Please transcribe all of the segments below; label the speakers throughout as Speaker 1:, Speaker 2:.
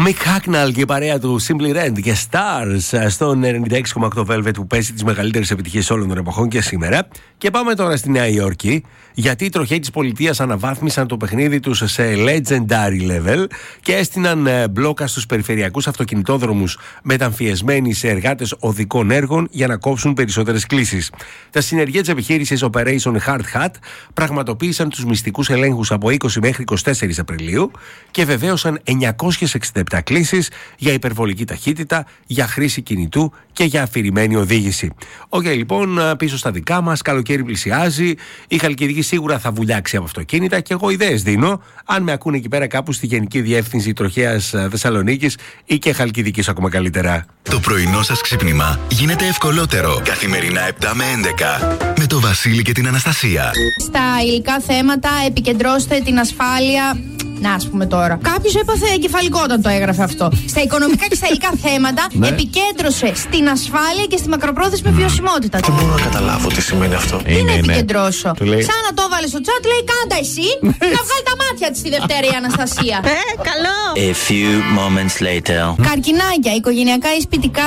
Speaker 1: Mick Hacknell και η παρέα του Simply Red και Stars στον 96,8 Velvet που παίζει τις μεγαλύτερες επιτυχίες όλων των εποχών και σήμερα. Και πάμε τώρα στη Νέα Υόρκη, γιατί οι τροχαίοι της πολιτείας αναβάθμισαν το παιχνίδι τους σε legendary level και έστειναν μπλόκα στους περιφερειακούς αυτοκινητόδρομους μεταμφιεσμένοι σε εργάτες οδικών έργων για να κόψουν περισσότερες κλήσεις. Τα συνεργεία της επιχείρησης Operation Hard Hat πραγματοποίησαν τους μυστικούς ελέγχους από 20 μέχρι 24 Απριλίου και βεβαίωσαν 967 κλήσεις για υπερβολική ταχύτητα, για χρήση κινητού και για αφηρημένη οδήγηση. Λοιπόν, πίσω στα δικά μας, καλοκαίρι πλησιάζει, η Χαλκιδική σίγουρα θα βουλιάξει από αυτοκίνητα και εγώ ιδέες δίνω, αν με ακούνε εκεί πέρα κάπου στη Γενική Διεύθυνση Τροχέας Θεσσαλονίκης ή και Χαλκιδικής ακόμα καλύτερα.
Speaker 2: Το πρωινό σας ξύπνημα γίνεται ευκολότερο. Καθημερινά 7 με 11 με το Βασίλη και την Αναστασία.
Speaker 3: Στα υλικά θέματα επικεντρώστε την ασφάλεια. Να, ας πούμε τώρα. Κάποιος έπαθε εγκεφαλικό όταν το έγραφε αυτό. Στα οικονομικά και στα υλικά θέματα επικέντρωσε στην ασφάλεια και στη μακροπρόθεσμη βιωσιμότητα.
Speaker 4: Δεν μπορώ να καταλάβω τι σημαίνει αυτό.
Speaker 3: Τι να επικεντρώσω. Σαν να το έβαλε στο chat, λέει κάντα εσύ να βγάλει τα μάτια της τη Δευτέρα η Αναστασία.
Speaker 5: Καλό.
Speaker 6: A few moments later.
Speaker 3: Καρκινάκια, οικογενειακά ή σπιτικά.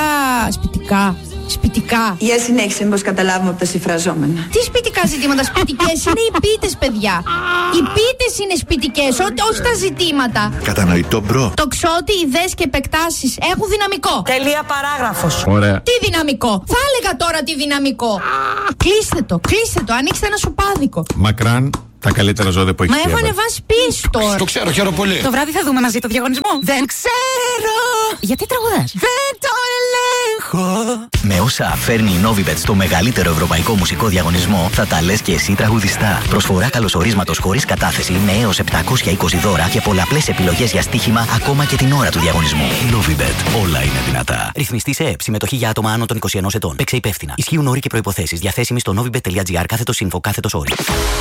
Speaker 3: Σπιτικά.
Speaker 7: Για συνέχισε, μήπως καταλάβουμε από τα συμφραζόμενα.
Speaker 3: Τι σπιτικά ζητήματα, σπιτικές είναι οι πίτες, παιδιά. Οι πίτες είναι σπιτικές, όχι τα ζητήματα.
Speaker 2: Κατανοητό, μπρο.
Speaker 3: Το ξότι, ιδέες και επεκτάσεις έχουν δυναμικό.
Speaker 5: Τελεία παράγραφος.
Speaker 1: Ωραία.
Speaker 3: Τι δυναμικό. Θα έλεγα τώρα τι δυναμικό. Κλείστε το, ανοίξτε ένα σοπάδικο.
Speaker 4: Μακράν. Τα καλύτερα ζώδια που έχει.
Speaker 3: Μα έχω ανεβάσει πίσω.
Speaker 4: Το ξέρω, χαίρομαι πολύ.
Speaker 5: Το βράδυ θα δούμε μαζί το διαγωνισμό. Δεν ξέρω. Γιατί τραγουδάς? Δεν το ελέγχω.
Speaker 6: Με όσα φέρνει η Novibet στο μεγαλύτερο ευρωπαϊκό μουσικό διαγωνισμό, θα τα λες και εσύ τραγουδιστά. Προσφορά καλωσορίσματος χωρίς κατάθεση με έως 720 δώρα και πολλαπλές επιλογές για στοίχημα ακόμα και την ώρα του διαγωνισμού. Novibet. Όλα είναι δυνατά. Ρυθμιστή σε ΕΕΠ. Συμμετοχή για άτομα άνω των 21 ετών. Παίξε υπεύθυνα. Ισχύουν όροι και προϋποθέσεις. Διαθέσιμοι στο novibet.gr /info/όροι.